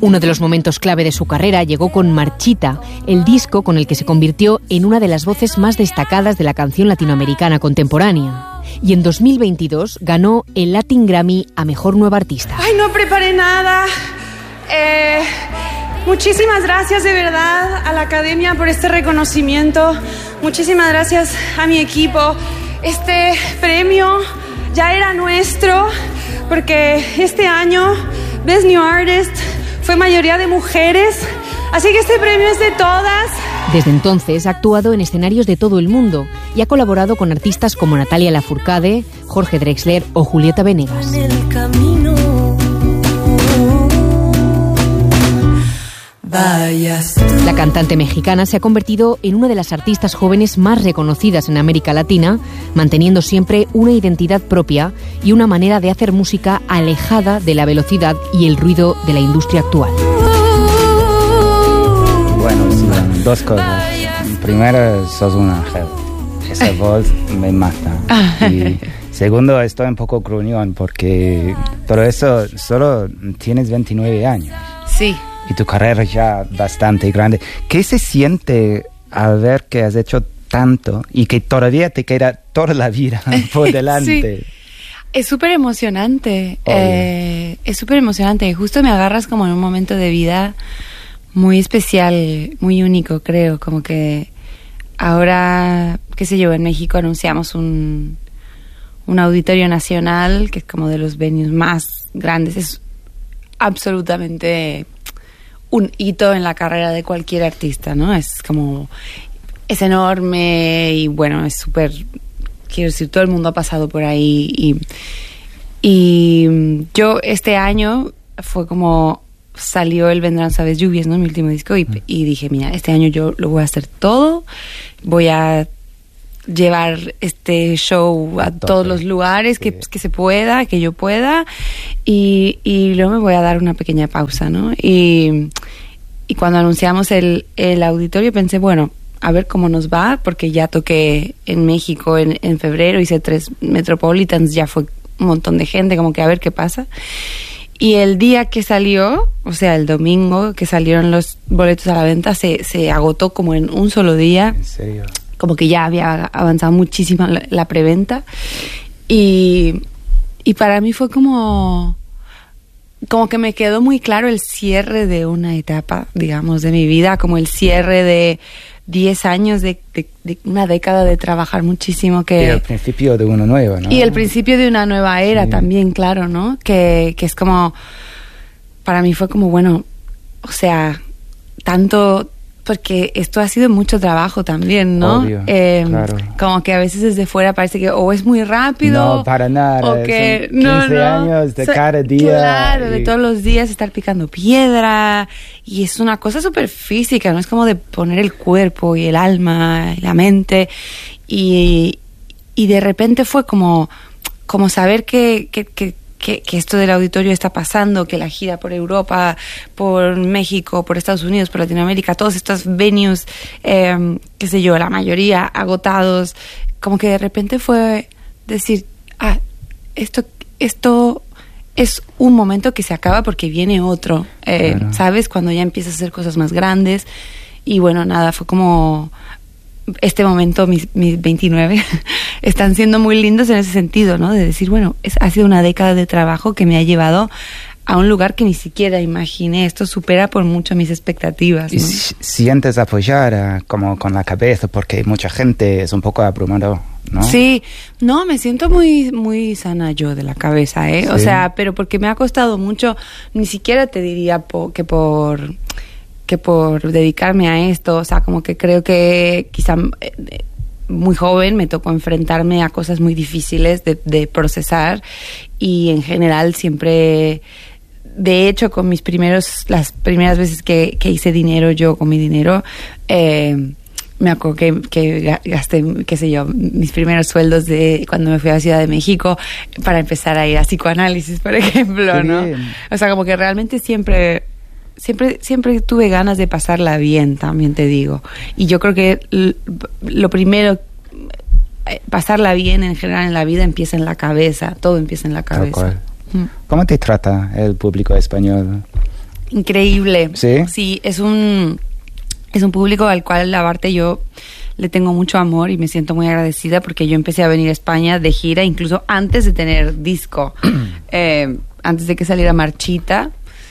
Uno de los momentos clave de su carrera llegó con Marchita, el disco con el que se convirtió en una de las voces más destacadas de la canción latinoamericana contemporánea. Y en 2022 ganó el Latin Grammy a Mejor Nueva Artista. ¡Ay, no preparé nada! Muchísimas gracias de verdad a la Academia por este reconocimiento. Muchísimas gracias a mi equipo. Este premio ya era nuestro porque este año Best New Artist fue mayoría de mujeres, así que este premio es de todas. Desde entonces ha actuado en escenarios de todo el mundo y ha colaborado con artistas como Natalia Lafourcade, Jorge Drexler o Julieta Venegas. La cantante mexicana se ha convertido en una de las artistas jóvenes más reconocidas en América Latina, manteniendo siempre una identidad propia y una manera de hacer música alejada de la velocidad y el ruido de la industria actual. Bueno, sí, dos cosas. Primero, sos un ángel. Esa voz me mata. Y segundo, estoy un poco gruñón porque todo eso solo tienes 29 años. Sí. Y tu carrera ya bastante grande. ¿Qué se siente al ver que has hecho tanto y que todavía te queda toda la vida por delante? Sí. Es súper emocionante. Es súper emocionante. Justo me agarras como en un momento de vida muy especial, muy único, creo. Como que ahora, qué sé yo, en México anunciamos un auditorio nacional que es como de los venues más grandes. Es absolutamente un hito en la carrera de cualquier artista, ¿no? Es como, es enorme y bueno, es súper, quiero decir, todo el mundo ha pasado por ahí y yo este año fue como, salió el Vendrán Suaves Lluvias, ¿no? Mi último disco y dije, mira, este año yo lo voy a hacer todo, voy a llevar este show a todos los lugares que se pueda, que yo pueda y luego me voy a dar una pequeña pausa, ¿no? Y cuando anunciamos el auditorio pensé, bueno, a ver cómo nos va, porque ya toqué en México en febrero, hice 3 Metropolitans, ya fue un montón de gente, como que a ver qué pasa. Y el día que salió, o sea, el domingo que salieron los boletos a la venta, se agotó como en un solo día. ¿En serio? Como que ya había avanzado muchísimo la preventa y para mí fue como que me quedó muy claro el cierre de una etapa, digamos, de mi vida, como el cierre de 10 años de una década de trabajar muchísimo. Y el principio de una nueva, ¿no? Y el principio de una nueva era también, claro, ¿no? Que es como, para mí fue como, bueno, o sea, tanto, porque esto ha sido mucho trabajo también, ¿no? Obvio, claro. Como que a veces desde fuera parece que o es muy rápido. No, para nada. O que, son 15 años de cada día. Claro, de todos los días estar picando piedra. Y es una cosa súper física, ¿no? Es como de poner el cuerpo y el alma y la mente. Y de repente fue como saber que esto del auditorio está pasando, que la gira por Europa, por México, por Estados Unidos, por Latinoamérica, todos estos venues, qué sé yo, la mayoría agotados, como que de repente fue decir, esto es un momento que se acaba porque viene otro, claro. ¿Sabes? Cuando ya empiezas a hacer cosas más grandes y bueno, nada, fue como... Este momento, mis 29, están siendo muy lindos en ese sentido, ¿no? De decir, bueno, ha sido una década de trabajo que me ha llevado a un lugar que ni siquiera imaginé. Esto supera por mucho mis expectativas, ¿no? Y sientes apoyar como con la cabeza, porque mucha gente es un poco abrumado, ¿no? Sí, no, me siento muy, muy sana yo de la cabeza, ¿eh? Sí. O sea, pero porque me ha costado mucho, ni siquiera te diría que por dedicarme a esto, o sea, como que creo que quizá muy joven me tocó enfrentarme a cosas muy difíciles de procesar y en general siempre, de hecho, con las primeras veces que hice dinero yo con mi dinero, me acuerdo que gasté, qué sé yo, mis primeros sueldos de cuando me fui a Ciudad de México para empezar a ir a psicoanálisis, por ejemplo, ¿no? O sea, como que realmente siempre tuve ganas de pasarla bien, también te digo. Y yo creo que lo primero, pasarla bien en general en la vida empieza en la cabeza. Todo empieza en la cabeza. ¿Cómo te trata el público español? Increíble. ¿Sí? Sí, es un público al cual aparte yo le tengo mucho amor y me siento muy agradecida porque yo empecé a venir a España de gira incluso antes de tener disco, antes de que saliera Marchita.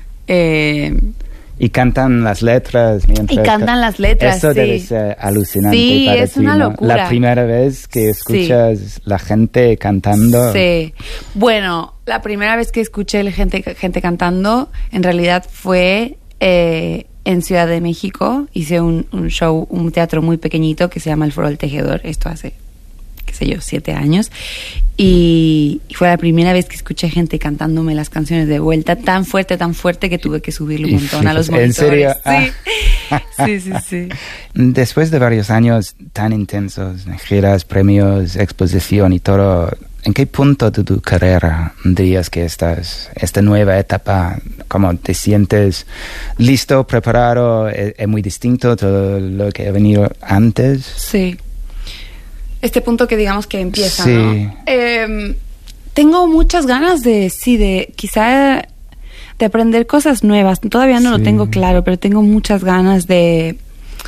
Y cantan las letras mientras... Y cantan las letras, Eso sí. debe ser alucinante. Sí, para es ti, una ¿no? locura. La primera vez que escuchas la gente cantando... Sí. Bueno, la primera vez que escuché la gente cantando, en realidad fue en Ciudad de México. Hice un show, un teatro muy pequeñito que se llama El Foro del Tejedor. Esto hace, qué sé yo, 7 años. Y fue la primera vez que escuché gente cantándome las canciones de vuelta tan fuerte que tuve que subirle un montón a los monitores. ¿En serio? Sí. Sí. Después de varios años tan intensos, giras, premios, exposición y todo, ¿en qué punto de tu carrera dirías que estás, esta nueva etapa, cómo te sientes listo, preparado, es muy distinto a todo lo que ha venido antes? Sí. Este punto que digamos que empieza, sí. ¿no? Tengo muchas ganas de quizá de aprender cosas nuevas. Todavía no lo tengo claro, pero tengo muchas ganas de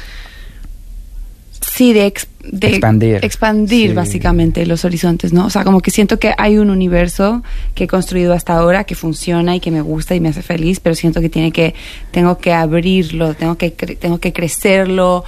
expandir básicamente los horizontes, ¿no? O sea, como que siento que hay un universo que he construido hasta ahora que funciona y que me gusta y me hace feliz, pero siento que tengo que abrirlo, tengo que crecerlo,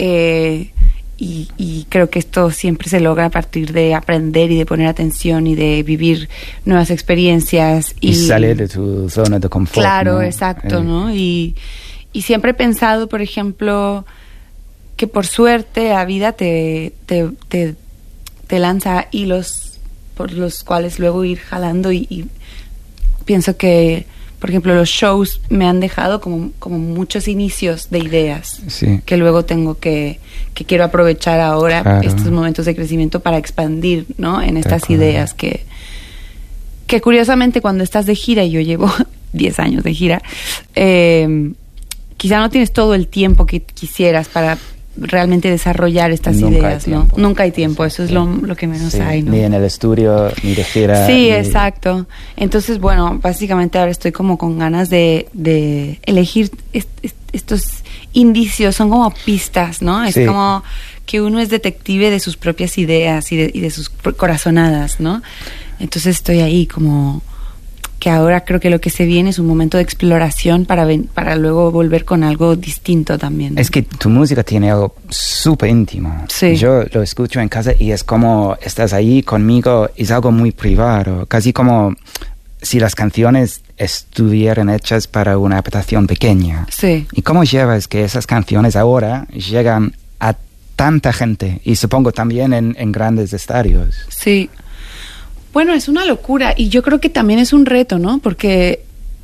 y creo que esto siempre se logra a partir de aprender y de poner atención y de vivir nuevas experiencias y salir de tu zona de confort. Claro, ¿no? exacto, ¿no? Y siempre he pensado, por ejemplo, que por suerte la vida te lanza hilos por los cuales luego ir jalando y pienso que, por ejemplo, los shows me han dejado como muchos inicios de ideas que luego que quiero aprovechar ahora, estos momentos de crecimiento para expandir, ¿no? En estas ideas que curiosamente cuando estás de gira, y yo llevo 10 años de gira, quizá no tienes todo el tiempo que quisieras para realmente desarrollar estas ideas, ¿no? Nunca hay tiempo, eso es lo que menos hay, ¿no? Ni en el estudio, ni de gira. Sí, exacto. Entonces, bueno, básicamente ahora estoy como con ganas de elegir estos indicios, son como pistas, ¿no? Es como que uno es detective de sus propias ideas y de sus corazonadas, ¿no? Entonces estoy ahí como que ahora creo que lo que se viene es un momento de exploración para luego volver con algo distinto también, ¿no? Es que tu música tiene algo súper íntimo. Sí. Yo lo escucho en casa y es como estás ahí conmigo, es algo muy privado, casi como si las canciones estuvieran hechas para una habitación pequeña. Sí. ¿Y cómo llevas que esas canciones ahora llegan a tanta gente? Y supongo también en grandes estadios. Sí. Bueno, es una locura y yo creo que también es un reto, ¿no? Porque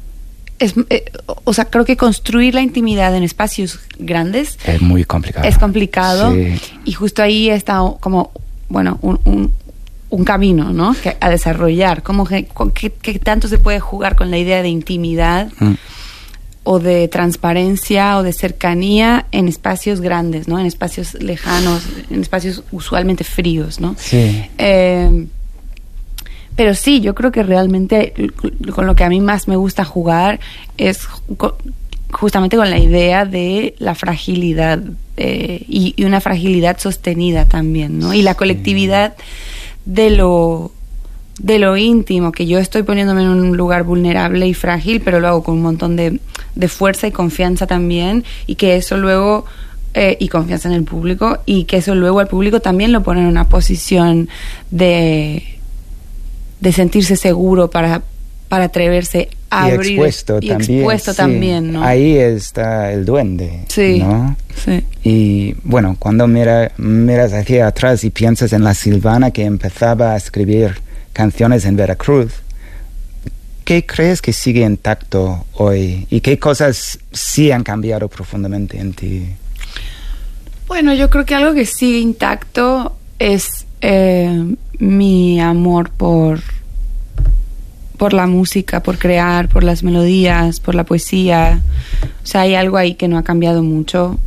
creo que construir la intimidad en espacios grandes es muy complicado. Es complicado, sí. Y justo ahí está como, bueno, un camino, ¿no? A desarrollar, como que tanto se puede jugar con la idea de intimidad o de transparencia o de cercanía en espacios grandes, ¿no? En espacios lejanos, en espacios usualmente fríos, ¿no? Sí. Pero sí, yo creo que realmente con lo que a mí más me gusta jugar es justamente con la idea de la fragilidad y una fragilidad sostenida también, ¿no? Y la colectividad de lo íntimo, que yo estoy poniéndome en un lugar vulnerable y frágil, pero lo hago con un montón de fuerza y confianza también, y que eso luego... y confianza en el público, y que eso luego al público también lo pone en una posición de sentirse seguro para atreverse a abrir. Expuesto también, ¿no? Ahí está el duende, sí, ¿no? Sí. Y bueno, cuando miras hacia atrás y piensas en la Silvana que empezaba a escribir canciones en Veracruz, ¿qué crees que sigue intacto hoy? ¿Y qué cosas sí han cambiado profundamente en ti? Bueno, yo creo que algo que sigue intacto es mi amor por la música, por crear, por las melodías, por la poesía. O sea, hay algo ahí que no ha cambiado mucho.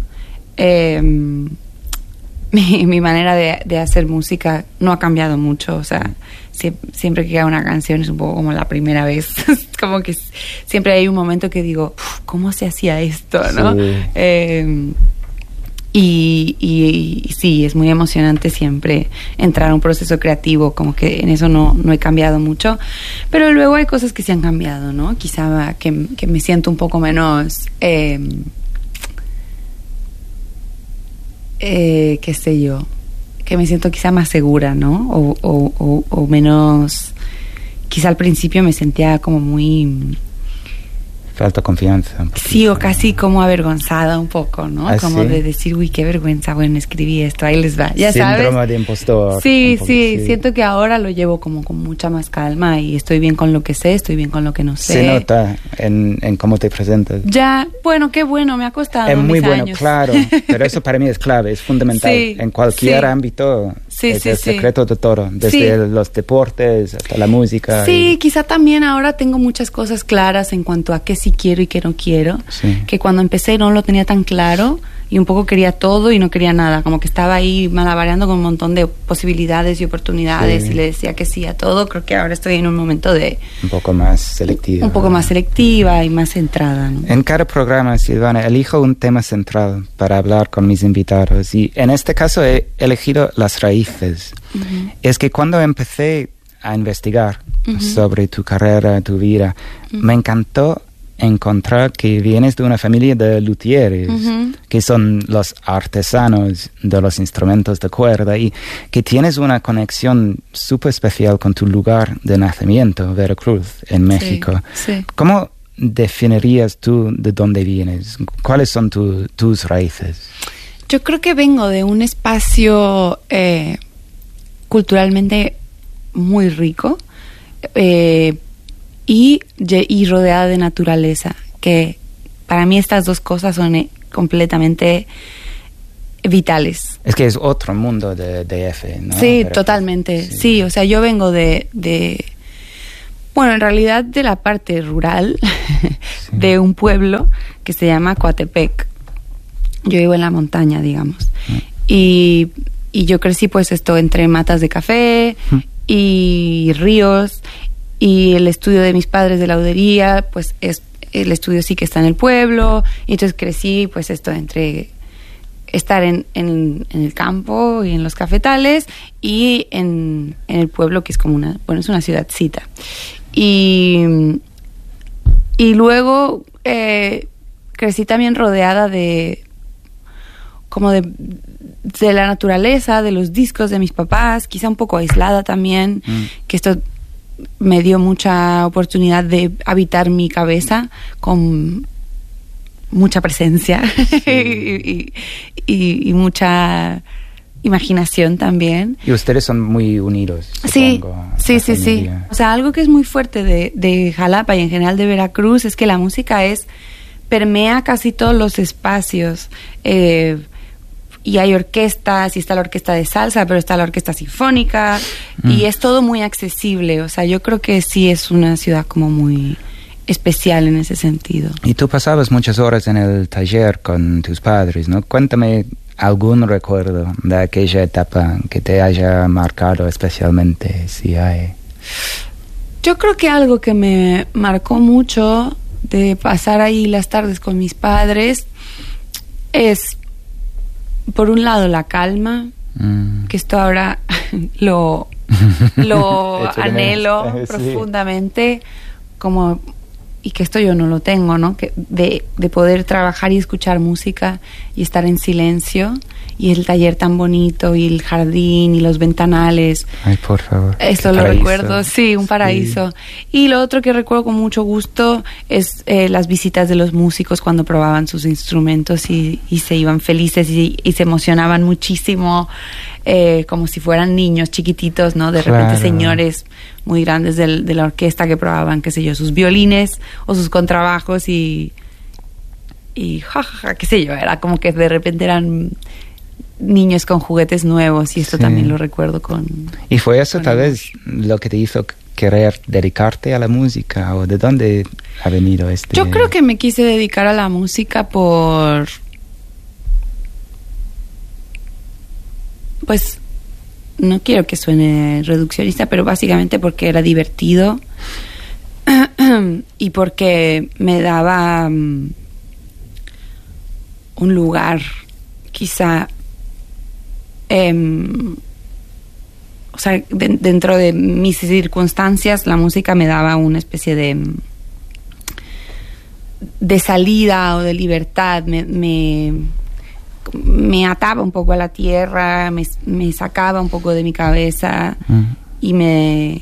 Mi manera de hacer música no ha cambiado mucho. O sea, siempre que hago una canción es un poco como la primera vez. Como que siempre hay un momento que digo, ¿cómo se hacía esto, no? Sí. Y sí, es muy emocionante siempre entrar a un proceso creativo, como que en eso no he cambiado mucho, pero luego hay cosas que sí han cambiado, ¿no? Quizá que me siento un poco menos, qué sé yo, que me siento quizá más segura, ¿no? O menos, quizá al principio me sentía como muy... Falta confianza. Sí, o casi como avergonzada un poco, ¿no? Como ¿sí? de decir, uy, qué vergüenza, bueno, escribí esto, ahí les va, ya sabes. Síndrome de impostor. Sí, siento que ahora lo llevo como con mucha más calma y estoy bien con lo que sé, estoy bien con lo que no sé. Se nota en cómo te presentas. Ya, bueno, qué bueno, me ha costado Es muy bueno, años. claro, pero eso para mí es clave, es fundamental. Sí, en cualquier ámbito es el secreto de todo, desde los deportes hasta la música. Sí, quizá también ahora tengo muchas cosas claras en cuanto a qué sí quiero y qué no quiero, que cuando empecé no lo tenía tan claro y un poco quería todo y no quería nada, como que estaba ahí malabareando con un montón de posibilidades y oportunidades y le decía que sí a todo. Creo que ahora estoy en un momento de... Un poco más selectiva. Un poco más selectiva y más centrada, ¿no? En cada programa, Silvana, elijo un tema central para hablar con mis invitados y en este caso he elegido las raíces. Es que cuando empecé a investigar sobre tu carrera, tu vida, me encantó encontrar que vienes de una familia de luthieres, que son los artesanos de los instrumentos de cuerda, y que tienes una conexión súper especial con tu lugar de nacimiento, Veracruz, en México. Sí. ¿Cómo definirías tú de dónde vienes? ¿Cuáles son tus raíces? Yo creo que vengo de un espacio culturalmente muy rico, y rodeada de naturaleza, que para mí estas dos cosas son completamente vitales. Es que es otro mundo de DF, ¿no? Sí, totalmente. Sí, o sea, yo vengo de bueno, en realidad de la parte rural de un pueblo que se llama Coatepec. Yo vivo en la montaña, digamos. Y yo crecí pues entre matas de café y ríos. Y el estudio de mis padres de laudería, pues el estudio sí que está en el pueblo. Y entonces crecí pues entre estar en el campo y en los cafetales y en el pueblo, que es como es una ciudadcita. Y luego crecí también rodeada de la naturaleza, de los discos de mis papás, quizá un poco aislada también, que esto me dio mucha oportunidad de habitar mi cabeza con mucha presencia y mucha imaginación también. Y ustedes son muy unidos, supongo. Sí. O sea, algo que es muy fuerte de Jalapa y en general de Veracruz es que la música permea casi todos los espacios. Y hay orquestas, y está la orquesta de salsa, pero está la orquesta sinfónica, y es todo muy accesible. O sea, yo creo que sí es una ciudad como muy especial en ese sentido. Y tú pasabas muchas horas en el taller con tus padres, ¿no? Cuéntame algún recuerdo de aquella etapa que te haya marcado especialmente, si hay. Yo creo que algo que me marcó mucho de pasar ahí las tardes con mis padres es, por un lado, la calma, que esto ahora lo anhelo profundamente, y que esto yo no lo tengo, ¿no? Que de poder trabajar y escuchar música y estar en silencio, y el taller tan bonito y el jardín y los ventanales. Ay, por favor. Esto lo recuerdo, sí, un paraíso. Sí. Y lo otro que recuerdo con mucho gusto es las visitas de los músicos cuando probaban sus instrumentos y se iban felices y se emocionaban muchísimo, como si fueran niños chiquititos, ¿no? De repente señores muy grandes de la orquesta que probaban, qué sé yo, sus violines o sus contrabajos y qué sé yo, era como que de repente eran niños con juguetes nuevos, y esto también lo recuerdo con... ¿Y fue eso tal vez lo que te hizo querer dedicarte a la música, o de dónde ha venido este...? Yo creo que me quise dedicar a la música pues no quiero que suene reduccionista, pero básicamente porque era divertido, y porque me daba un lugar, quizá, o sea, dentro de mis circunstancias, la música me daba una especie de salida o de libertad, me ataba un poco a la tierra, me sacaba un poco de mi cabeza y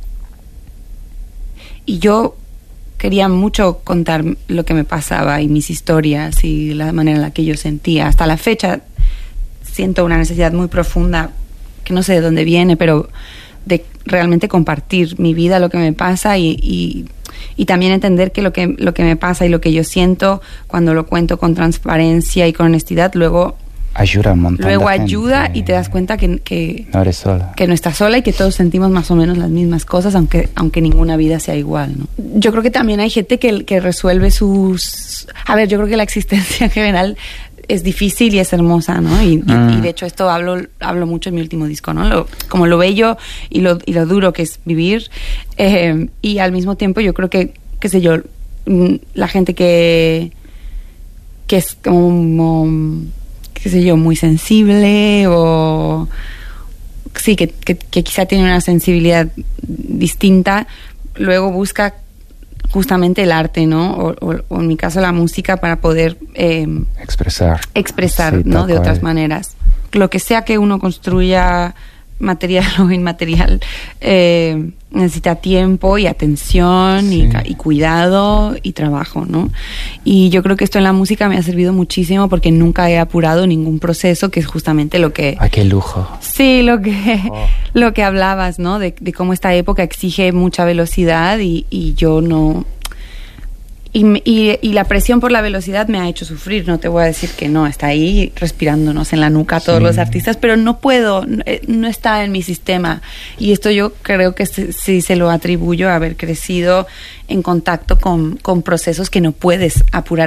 yo quería mucho contar lo que me pasaba y mis historias y la manera en la que yo sentía. Hasta la fecha siento una necesidad muy profunda, que no sé de dónde viene, pero de realmente compartir mi vida, lo que me pasa y también entender que lo que me pasa y lo que yo siento, cuando lo cuento con transparencia y con honestidad, luego ayuda un montón. Luego ayuda y te das cuenta que no eres sola. Que no estás sola y que todos sentimos más o menos las mismas cosas, aunque ninguna vida sea igual, ¿no? Yo creo que también hay gente que resuelve sus... A ver, yo creo que la existencia en general es difícil y es hermosa, ¿no? Y de hecho esto hablo mucho en mi último disco, ¿no? Como lo bello y lo duro que es vivir. Y al mismo tiempo yo creo que, qué sé yo, la gente que es como... qué sé yo, muy sensible o sí, que quizá tiene una sensibilidad distinta, luego busca justamente el arte, ¿no? O en mi caso la música para poder expresar, sí, ¿no? De otras maneras. Lo que sea que uno construya, material o inmaterial, necesita tiempo y atención, sí, y cuidado y trabajo, ¿no? Y yo creo que esto en la música me ha servido muchísimo porque nunca he apurado ningún proceso, que es justamente lo que... ¡Ay, qué lujo! Sí, lo que hablabas, ¿no? De cómo esta época exige mucha velocidad y yo no... Y la presión por la velocidad me ha hecho sufrir, no te voy a decir que no, está ahí respirándonos en la nuca a todos los artistas, pero no puedo, no está en mi sistema. Y esto yo creo que sí se lo atribuyo a haber crecido en contacto con procesos que no puedes apurar